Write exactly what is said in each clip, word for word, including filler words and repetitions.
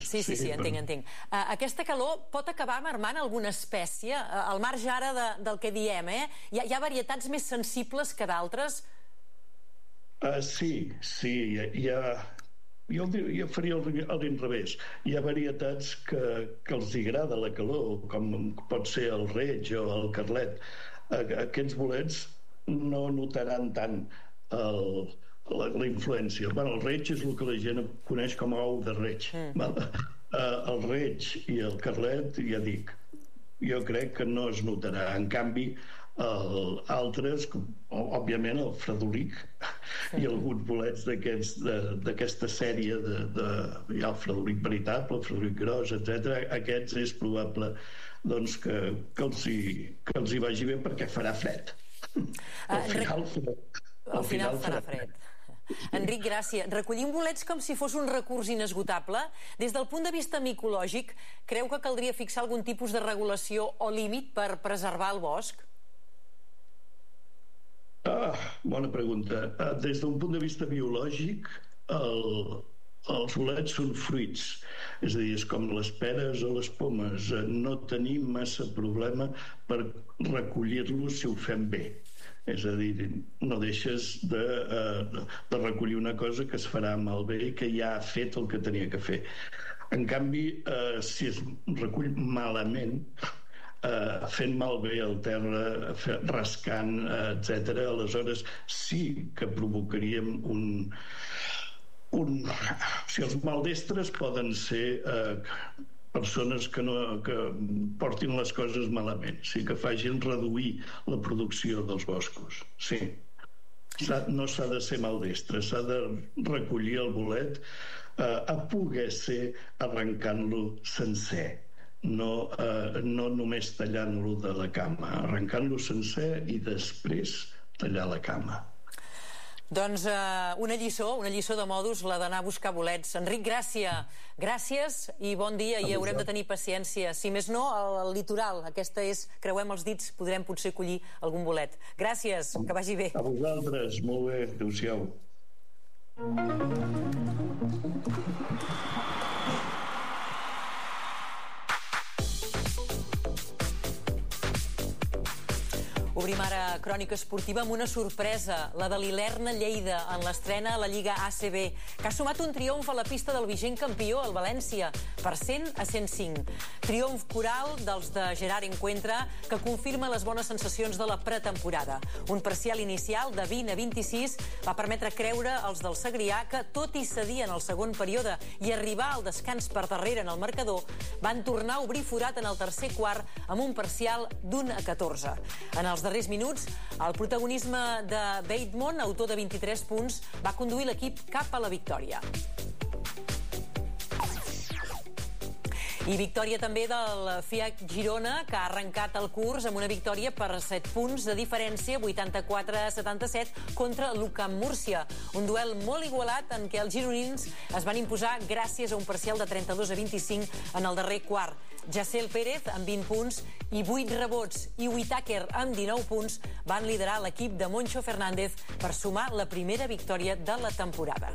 Sí, sí, sí, entenc, entenc. Uh, aquesta calor pot acabar marmant alguna espècie, uh, al marge ara de, del que diem, eh? Hi ha, hi ha varietats més sensibles que d'altres? Uh, sí, sí, hi ha... Jo, jo faria el l'inrevés. Hi ha varietats que, que els agrada la calor, com pot ser el reig o el carlet. Aquests bolets no notaran tant el, la, la influència. Bueno, el reig és el que la gent coneix com a ou de reig. Mm. El reig i el carlet, ja dic, jo crec que no es notarà. En canvi, el, altres, com, òbviament el fredolic i alguns bolets d'aquesta sèrie de, de, hi ha el fredolic veritable, el fredolic gros, etcètera. Aquests és probable doncs, que, que, els hi, que els hi vagi bé perquè farà fred. Al final, al final farà fred. Enric, gràcies. Recollim bolets com si fos un recurs inesgotable. Des del punt de vista micològic, creu que caldria fixar algun tipus de regulació o límit per preservar el bosc? Ah, bona pregunta. Des d'un punt de vista biològic, el, els bolets són fruits, és a dir, és com les peres o les pomes. No tenim massa problema per recollir-los si ho fem bé. És a dir, no deixes de, de recollir una cosa que es farà malbé i que ja ha fet el que tenia que fer. En canvi, si es recull malament, Uh, fent malbé el terra, rascant, uh, etcètera, aleshores sí que provocaríem un... un... Si els maldestres poden ser uh, persones que, no, que portin les coses malament, sí que facin reduir la producció dels boscos, sí. No s'ha de ser maldestre, s'ha de recollir el bolet uh, a poder ser arrencant-lo sencer. No, eh, no només tallant-lo de la cama, arrencant-lo sencer i després tallar la cama. Doncs eh, una lliçó, una lliçó de modus, la d'anar a buscar bolets. Enric, gràcies, gràcies i bon dia, i haurem de tenir paciència. Si més no, al litoral, aquesta és, creuem els dits, podrem potser collir algun bolet. Gràcies, que vagi bé. A vosaltres, molt bé, adéu-siau. Obrim ara crònica esportiva amb una sorpresa, la de l'Ilerna Lleida en l'estrena a la Lliga A C B, que ha sumat un triomf a la pista del vigent campió, el València, per cent a cent cinc. Triomf coral dels de Gerard Encuentra, que confirma les bones sensacions de la pretemporada. Un parcial inicial de vint a vint-i-sis va permetre creure als del Segrià que, tot i cedir en el segon període i arribar al descans per darrere en el marcador, van tornar a obrir forat en el tercer quart amb un parcial d'un a catorze. En els darrers minuts, el protagonisme de Bateman, autor de vint-i-tres punts, va conduir l'equip cap a la victòria. I victòria també del Fiat Girona, que ha arrencat el curs amb una victòria per set punts de diferència, vuitanta-quatre a setanta-set, contra l'UCAM Múrcia. Un duel molt igualat en què els gironins es van imposar gràcies a un parcial de trenta-dos a vint-i-cinc en el darrer quart. Jacel Pérez, amb vint punts i vuit rebots, i Whittaker, amb dinou punts, van liderar l'equip de Moncho Fernández per sumar la primera victòria de la temporada.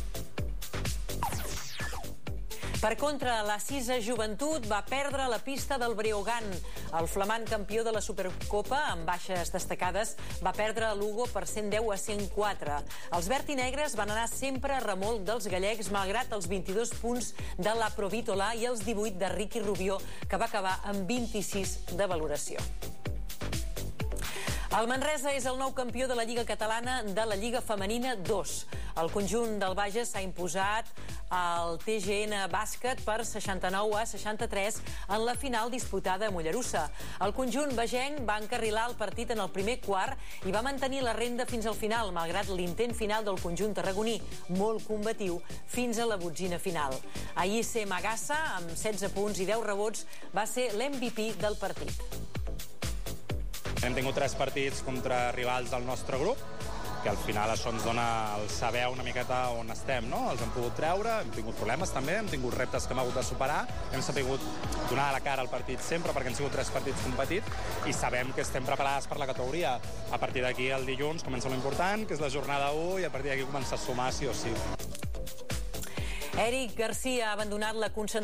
Per contra, la Sisa Joventut va perdre la pista del Breogán. El flamant campió de la Supercopa, amb baixes destacades, va perdre a Lugo per cent deu a cent quatre. Els verd i negres van anar sempre a remolc dels gallecs, malgrat els vint-i-dos punts de la Provítola i els divuit de Ricky Rubió, que va acabar amb vint-i-sis de valoració. El Manresa és el nou campió de la Lliga Catalana de la Lliga Femenina dos. El conjunt del Bages s'ha imposat al T G N Bàsquet per seixanta-nou a seixanta-tres en la final disputada a Mollerussa. El conjunt bagenc va encarrilar el partit en el primer quart i va mantenir la renda fins al final, malgrat l'intent final del conjunt tarragoní, molt combatiu, fins a la botzina final. Ahir C. Magassa, amb setze punts i deu rebots, va ser l'M V P del partit. Hem tingut tres partits contra rivals del nostre grup, que al final això ens dona el saber una miqueta on estem, no? Els hem pogut treure, hem tingut problemes també, hem tingut reptes que hem hagut de superar, hem sabut donar la cara al partit sempre perquè han sigut tres partits competits i sabem que estem preparades per la categoria. A partir d'aquí el dilluns comença l'important, que és la jornada u, i a partir d'aquí comença a sumar sí o sí. Eric Garcia ha abandonat la concentració